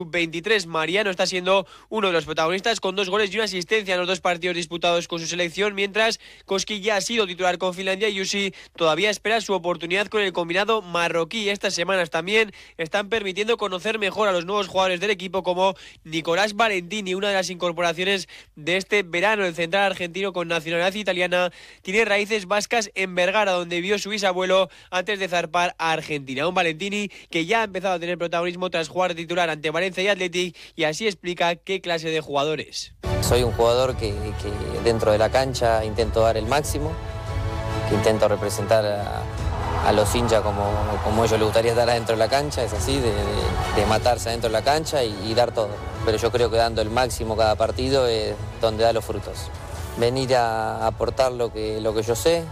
23, Mariano está siendo uno de los protagonistas con 2 goles y una asistencia en los 2 partidos disputados con su selección, mientras Koski ya ha sido titular con Finlandia y Jussi todavía espera su oportunidad con el combinado marroquí. Estas semanas también están permitiendo conocer mejor a los nuevos jugadores del equipo, como Nicolás Valentini, una de las incorporaciones de este verano. El central argentino con nacionalidad italiana tiene raíces vascas en Vergara, donde vio su bisabuelo antes de zarpar a Argentina. Un Valentini que ya ha empezado a tener protagonismo tras jugar titular ante Valencia y Athletic, y así explica qué clase de jugadores. Soy un jugador que dentro de la cancha intento dar el máximo, que intento representar a los hinchas como ellos les gustaría estar adentro de la cancha, es así, de matarse adentro de la cancha y dar todo. Pero yo creo que dando el máximo cada partido es donde da los frutos. Venir a aportar lo que yo sé,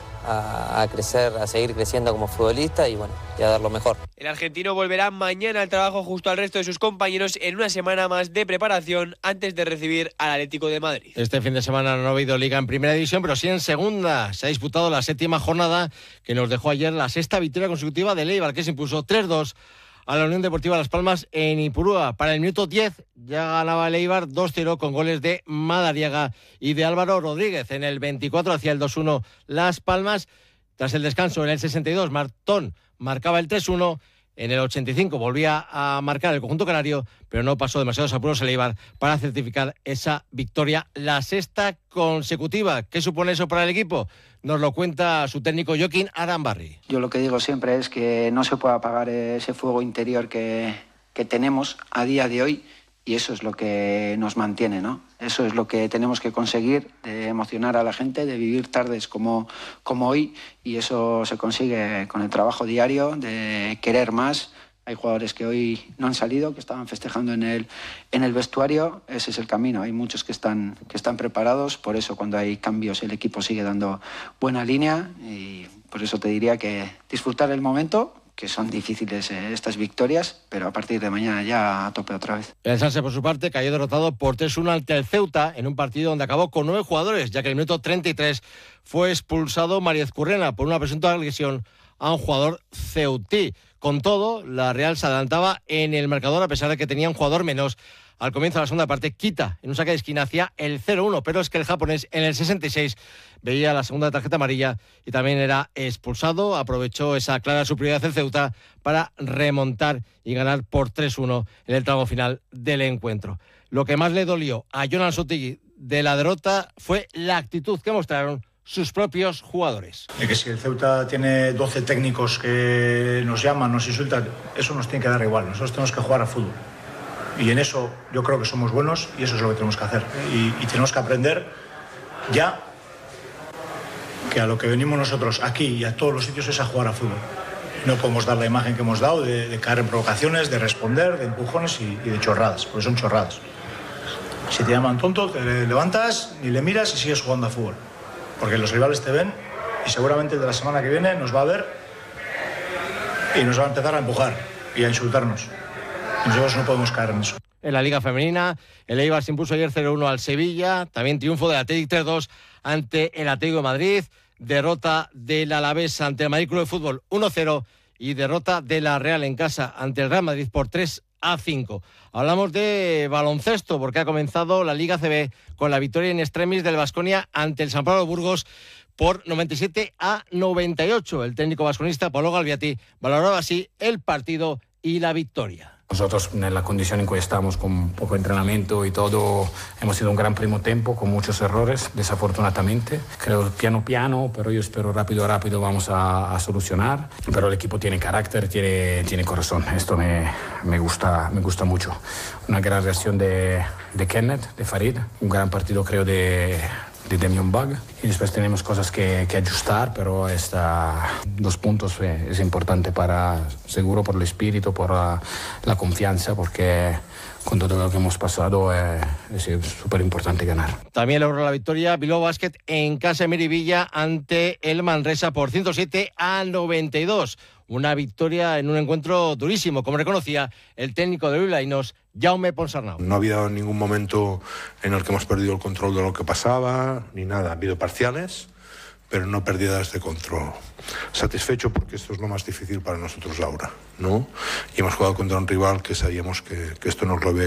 a crecer, a seguir creciendo como futbolista y bueno, y a dar lo mejor. El argentino volverá mañana al trabajo junto al resto de sus compañeros en una semana más de preparación antes de recibir al Atlético de Madrid. Este fin de semana no ha habido liga en primera división, pero sí en segunda. Se ha disputado la 7ª jornada, que nos dejó ayer la 6ª victoria consecutiva de Eibar, que se impuso 3-2 a la Unión Deportiva Las Palmas en Ipurúa. Para el minuto 10 ya ganaba el Eibar 2-0 con goles de Madariaga y de Álvaro Rodríguez. En el 24 hacía el 2-1 Las Palmas. Tras el descanso en el 62, Martón marcaba el 3-1. En el 85 volvía a marcar el conjunto canario, pero no pasó demasiados apuros el Eibar para certificar esa victoria, la 6ª consecutiva. ¿Qué supone eso para el equipo? Nos lo cuenta su técnico Joaquín Arambarri. Yo lo que digo siempre es que no se puede apagar ese fuego interior que tenemos a día de hoy, y eso es lo que nos mantiene, ¿no? Eso es lo que tenemos que conseguir, de emocionar a la gente, de vivir tardes como hoy, y eso se consigue con el trabajo diario, de querer más. Hay jugadores que hoy no han salido, que estaban festejando en el vestuario. Ese es el camino. Hay muchos que están preparados. Por eso, cuando hay cambios, el equipo sigue dando buena línea, y por eso te diría que disfrutar el momento, que son difíciles estas victorias, pero a partir de mañana ya a tope otra vez. El Sanse, por su parte, cayó derrotado por 3-1 ante el Ceuta en un partido donde acabó con 9 jugadores, ya que en el minuto 33 fue expulsado Mariez Currena por una presunta agresión a un jugador ceutí. Con todo, la Real se adelantaba en el marcador a pesar de que tenía un jugador menos. Al comienzo de la segunda parte, Kita, en un saque de esquina, hacía el 0-1, pero es que el japonés en el 66 veía la segunda tarjeta amarilla y también era expulsado. Aprovechó esa clara superioridad del Ceuta para remontar y ganar por 3-1 en el tramo final del encuentro. Lo que más le dolió a Jonan Sotegui de la derrota fue la actitud que mostraron sus propios jugadores. De que si el Ceuta tiene 12 técnicos que nos llaman, nos insultan, eso nos tiene que dar igual. Nosotros tenemos que jugar a fútbol. Y en eso yo creo que somos buenos y eso es lo que tenemos que hacer. Y tenemos que aprender ya que a lo que venimos nosotros aquí y a todos los sitios es a jugar a fútbol. No podemos dar la imagen que hemos dado de caer en provocaciones, de responder, de empujones y de chorradas, porque son chorradas. Si te llaman tonto, te levantas, ni le miras y sigues jugando a fútbol. Porque los rivales te ven y seguramente de la semana que viene nos va a ver y nos va a empezar a empujar y a insultarnos. Nosotros no podemos caer en eso. En la Liga Femenina, el Eibar se impuso ayer 0-1 al Sevilla. También triunfo del Athletic 3-2 ante el Atlético de Madrid. Derrota del Alavés ante el Madrid Club de Fútbol 1-0. Y derrota de la Real en casa ante el Real Madrid por 3-5. Hablamos de baloncesto porque ha comenzado la Liga CB con la victoria en extremis del Baskonia ante el San Pablo Burgos por 97-98. El técnico vasconista Paulo Galviati valoraba así el partido y la victoria. Nosotros en la condición en que estamos con poco entrenamiento y todo, hemos sido un gran primo tiempo con muchos errores, desafortunadamente. Creo piano, pero yo espero rápido vamos a solucionar. Pero el equipo tiene carácter, tiene corazón. Esto me gusta mucho. Una gran reacción de Kenneth, de Farid. Un gran partido creo de Demian Bug. Y después tenemos cosas que ajustar, pero 2 puntos es importante seguro por el espíritu, por la confianza, porque con todo lo que hemos pasado es súper importante ganar. También logró la victoria Bilbao Basket en casa de Miribilla ante el Manresa por 107-92. Una victoria en un encuentro durísimo, como reconocía el técnico de Bilbaínos, Jaume Ponsarnau. No ha habido ningún momento en el que hemos perdido el control de lo que pasaba, ni nada. Ha habido parciales, pero no pérdidas de control. Satisfecho porque esto es lo más difícil para nosotros ahora, ¿no? Y hemos jugado contra un rival que sabíamos que esto nos lo había